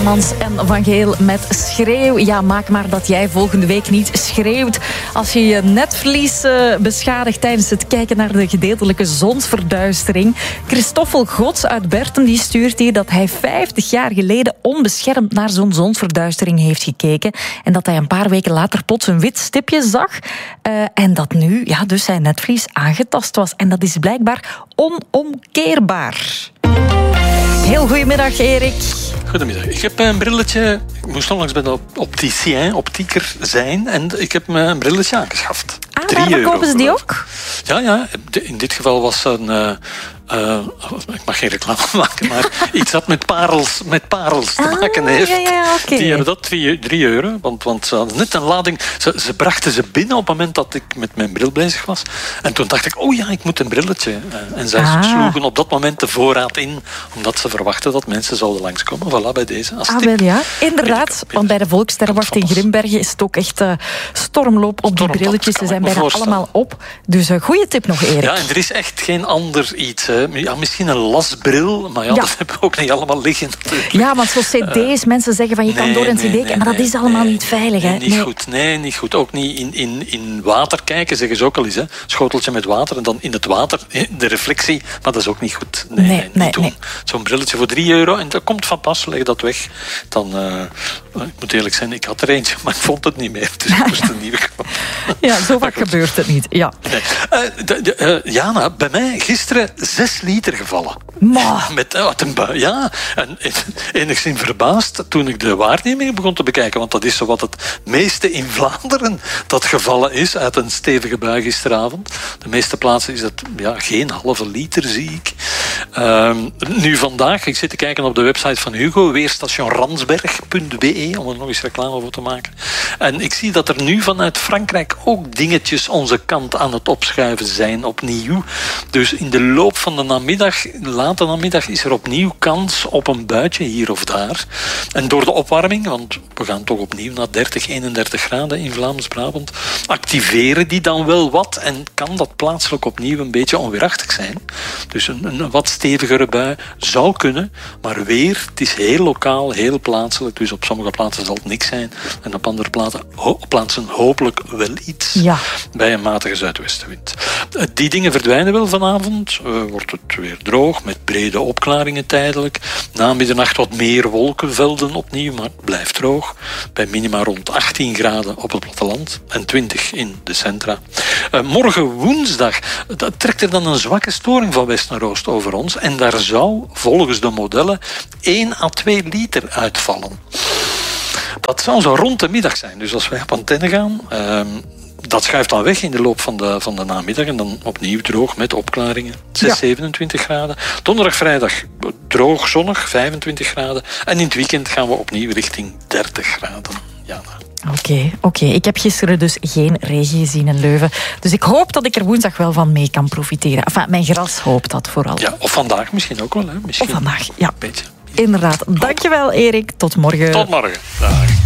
Tielemans en Van Geel met Schreeuw. Ja, maak maar dat jij volgende week niet schreeuwt als je je netvlies beschadigt tijdens het kijken naar de gedeeltelijke zonsverduistering. Christoffel Gods uit Berten die stuurt hier dat hij 50 jaar geleden onbeschermd naar zo'n zonsverduistering heeft gekeken en dat hij een paar weken later plots een wit stipje zag en dat nu dus zijn netvlies aangetast was. En dat is blijkbaar onomkeerbaar. Heel goedemiddag, Erik. Goedemiddag. Ik heb een brilletje. Ik moest onlangs bij de optieker zijn en ik heb me een brilletje aangeschaft. Daar verkopen ze die ook? Ja. In dit geval was een... ik mag geen reclame maken, maar iets dat met parels te maken heeft. Ja, okay. Die hebben dat 3 euro. Want ze hadden net een lading. Ze brachten ze binnen op het moment dat ik met mijn bril bezig was. En toen dacht ik, ik moet een brilletje. En zij sloegen op dat moment de voorraad in, omdat ze verwachten dat mensen zouden langskomen. Voilà, bij deze. Als tip. Ja, inderdaad. Want bij de Volkssterrenwacht in Grimbergen is het ook echt stormloop op die brilletjes. Ze zijn bijna allemaal op. Dus een goede tip nog, Erik. Ja, en er is echt geen ander iets. Hè. Ja, misschien een lasbril, maar dat hebben we ook niet allemaal liggen. Natuurlijk. Ja, want zo'n cd's, mensen zeggen van je kan door een cd, maar dat is allemaal niet veilig. Hè? Niet goed. Ook niet in water kijken, zeggen ze ook al eens. Hè. Schoteltje met water en dan in het water de reflectie, maar dat is ook niet goed. Niet doen. Zo'n brilletje voor 3 euro en dat komt van pas, leg dat weg. Dan, ik moet eerlijk zijn, ik had er eentje, maar ik vond het niet meer. Dus ik moest een nieuwe kopen. Ja, zo vaak gebeurt het niet. Ja. Nee. Jana, bij mij gisteren 6 liter gevallen. Met een bui. Ja, en enigszins verbaasd toen ik de waarnemingen begon te bekijken, want dat is zo wat het meeste in Vlaanderen dat gevallen is uit een stevige bui gisteravond. De meeste plaatsen is dat geen halve liter, zie ik. Nu vandaag, ik zit te kijken op de website van Hugo, weerstation Ransberg.be, om er nog eens reclame voor te maken. En ik zie dat er nu vanuit Frankrijk ook dingetjes onze kant aan het opschuiven zijn opnieuw. Dus in de loop van de late namiddag, is er opnieuw kans op een buitje hier of daar. En door de opwarming, want we gaan toch opnieuw naar 30, 31 graden in Vlaams-Brabant, activeren die dan wel wat en kan dat plaatselijk opnieuw een beetje onweerachtig zijn. Dus een wat stevigere bui zou kunnen, maar weer, het is heel lokaal, heel plaatselijk, dus op sommige plaatsen zal het niks zijn en op andere plaatsen hopelijk wel iets bij een matige zuidwestenwind. Die dingen verdwijnen wel vanavond, wordt het weer droog met brede opklaringen tijdelijk. Na middernacht wat meer wolkenvelden opnieuw, maar het blijft droog. Bij minima rond 18 graden op het platteland en 20 in de centra. Morgen woensdag trekt er dan een zwakke storing van west naar oost over ons en daar zou volgens de modellen 1 à 2 liter uitvallen. Dat zou zo rond de middag zijn. Dus als wij op antenne gaan, dat schuift dan weg in de loop van de namiddag en dan opnieuw droog met opklaringen. 27 graden. Donderdag, vrijdag droog, zonnig, 25 graden. En in het weekend gaan we opnieuw richting 30 graden. Oké. Ik heb gisteren dus geen regen gezien in Leuven. Dus ik hoop dat ik er woensdag wel van mee kan profiteren. Enfin, mijn gras hoopt dat vooral. Ja, of vandaag misschien ook wel. Hè? Misschien of vandaag, ja. Een beetje. Inderdaad. Dankjewel, Erik. Tot morgen. Tot morgen. Dag.